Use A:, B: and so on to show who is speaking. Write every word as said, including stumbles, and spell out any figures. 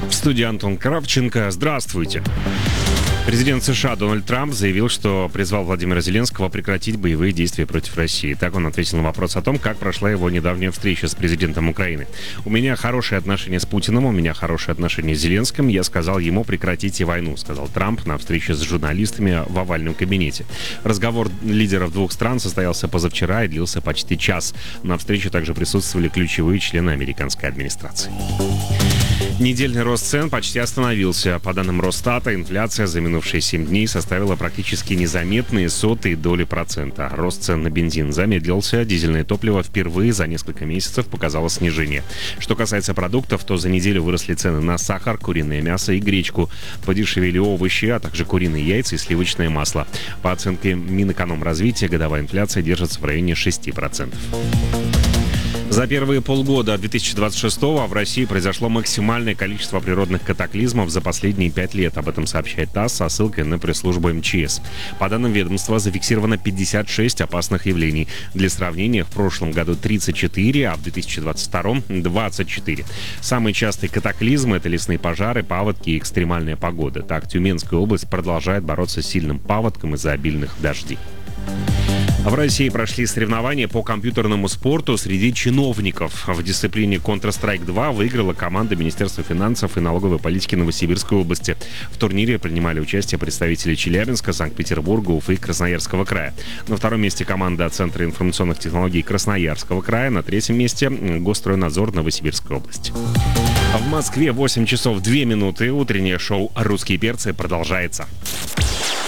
A: В студии Антон Кравченко. Здравствуйте. Президент США Дональд Трамп заявил, что призвал Владимира Зеленского прекратить боевые действия против России. Так он ответил на вопрос о том, как прошла его недавняя встреча с президентом Украины. «У меня хорошие отношения с Путиным, у меня хорошие отношения с Зеленским. Я сказал ему: прекратите войну», — сказал Трамп на встрече с журналистами в овальном кабинете. Разговор лидеров двух стран состоялся позавчера и длился почти час. На встрече также присутствовали ключевые члены американской администрации. Недельный рост цен почти остановился. По данным Росстата, инфляция за минувшие семь дней составила практически незаметные сотые доли процента. Рост цен на бензин замедлился, дизельное топливо впервые за несколько месяцев показало снижение. Что касается продуктов, то за неделю выросли цены на сахар, куриное мясо и гречку. Подешевели овощи, а также куриные яйца и сливочное масло. По оценке Минэкономразвития, годовая инфляция держится в районе шести процентов. За первые полгода две тысячи двадцать шестого в России произошло максимальное количество природных катаклизмов за последние пять лет. Об этом сообщает ТАСС со ссылкой на пресс-службу эм че эс. По данным ведомства, зафиксировано пятьдесят шесть опасных явлений. Для сравнения, в прошлом году тридцать четыре, а в две тысячи двадцать втором двадцать четыре. Самые частые катаклизмы — это лесные пожары, паводки и экстремальная погода. Так, Тюменская область продолжает бороться с сильным паводком из-за обильных дождей. В России прошли соревнования по компьютерному спорту среди чиновников. В дисциплине Counter-Strike два выиграла команда Министерства финансов и налоговой политики Новосибирской области. В турнире принимали участие представители Челябинска, Санкт-Петербурга, Уфы и Красноярского края. На втором месте команда Центра информационных технологий Красноярского края. На третьем месте Госстройнадзор Новосибирской области. В Москве восемь часов две минуты. Утреннее шоу «Русские перцы» продолжается.